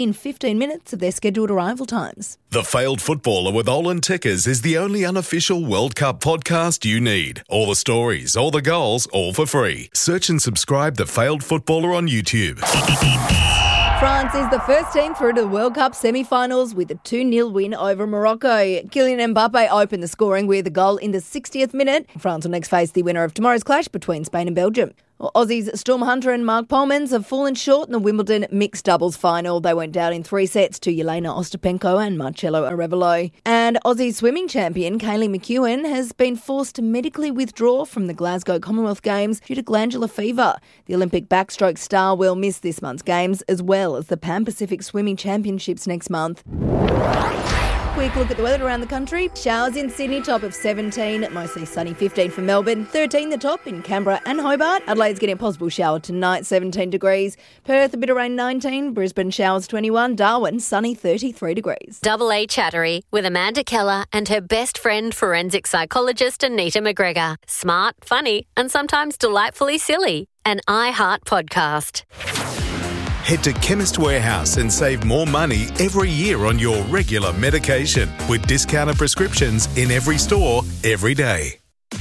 in 15 minutes of their scheduled arrival times. The Failed Footballer with Olin Tickers is the only unofficial World Cup podcast you need. All the stories, all the goals, all for free. Search and subscribe The Failed Footballer on YouTube. France is the first team through to the World Cup semi-finals with a 2-0 win over Morocco. Kylian Mbappe opened the scoring with a goal in the 60th minute. France will next face the winner of tomorrow's clash between Spain and Belgium. Aussies Storm Hunter and Mark Polmans have fallen short in the Wimbledon mixed doubles final. They went down in 3 sets to Jelena Ostapenko and Marcelo Arevalo. And Aussie swimming champion Kaylee McEwen has been forced to medically withdraw from the Glasgow Commonwealth Games due to glandular fever. The Olympic backstroke star will miss this month's games as well as the Pan Pacific Swimming Championships next month. Quick look at the weather around the country. Showers in Sydney, top of 17, mostly sunny 15 for Melbourne, 13 the top in Canberra and Hobart. Adelaide's getting a possible shower tonight, 17 degrees. Perth, a bit of rain, 19. Brisbane, showers, 21. Darwin, sunny, 33 degrees. Double A Chattery with Amanda Keller and her best friend, forensic psychologist Anita McGregor. Smart, funny, and sometimes delightfully silly. An iHeart podcast. Head to Chemist Warehouse and save more money every year on your regular medication with discounted prescriptions in every store, every day.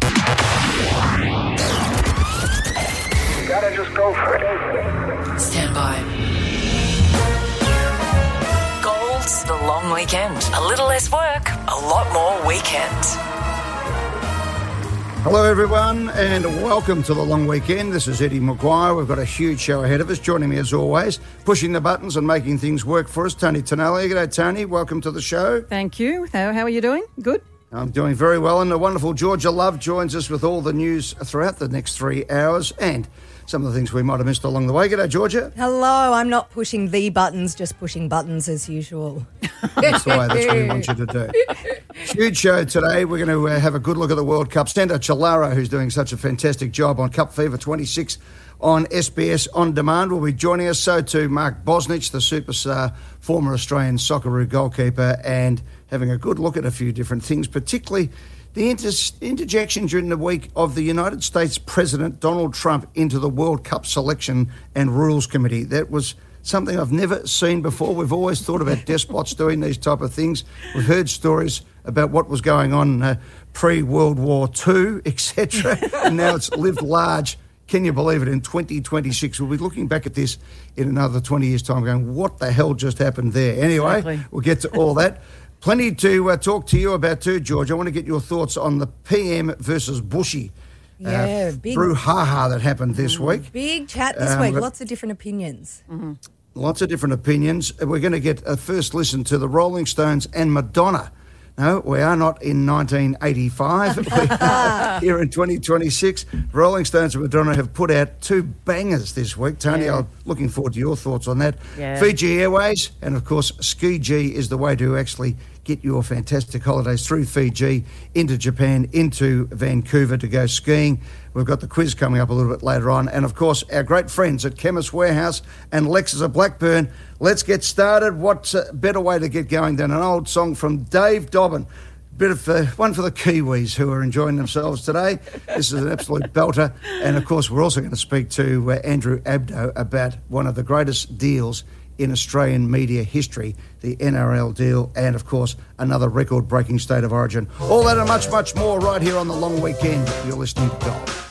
Gotta just go for it. Stand by. Gold's the long weekend. A little less work, a lot more weekend. Hello everyone and welcome to the long weekend. This is Eddie Maguire. We've got a huge show ahead of us. Joining me as always, pushing the buttons and making things work for us, Tony Tonelli. G'day Tony, welcome to the show. Thank you. How are you doing? Good? I'm doing very well, and the wonderful Georgia Love joins us with all the news throughout the next 3 hours and some of the things we might have missed along the way. G'day Georgia. Hello, I'm not pushing the buttons, just pushing buttons as usual. That's the way, that's what we want you to do. Huge show today. We're going to have a good look at the World Cup. Stendo Chilaro, who's doing such a fantastic job on Cup Fever 26 on SBS On Demand, will be joining us. So too Mark Bosnich, the superstar, former Australian Socceroo goalkeeper, and having a good look at a few different things, particularly the interjection during the week of the United States President Donald Trump into the World Cup Selection and Rules Committee. That was something I've never seen before. We've always thought about despots doing these type of things. We've heard stories about what was going on pre-World War II, etc. And now it's lived large. Can you believe it? In 2026, we'll be looking back at this in another 20 years' time going, what the hell just happened there? Anyway, exactly. We'll get to all that. Plenty to talk to you about too, George. I want to get your thoughts on the PM versus Bushy big brouhaha that happened this week. Big chat this week. Lots of different opinions. Mm-hmm. Lots of different opinions. We're going to get a first listen to the Rolling Stones and Madonna. No, we are not in 1985. We are here in 2026. Rolling Stones and Madonna have put out 2 bangers this week. Tony, I'm looking forward to your thoughts on that. Yeah. Fiji Airways and, of course, Ski G is the way to actually get your fantastic holidays through Fiji, into Japan, into Vancouver to go skiing. We've got the quiz coming up a little bit later on. And, of course, our great friends at Chemist Warehouse and Lexus of Blackburn. Let's get started. What's a better way to get going than an old song from Dave Dobbin? Bit of one for the Kiwis who are enjoying themselves today. This is an absolute belter. And, of course, we're also going to speak to Andrew Abdo about one of the greatest deals in Australian media history, the NRL deal, and, of course, another record-breaking State of Origin. All that and much, much more right here on the long weekend. You're listening to Gold.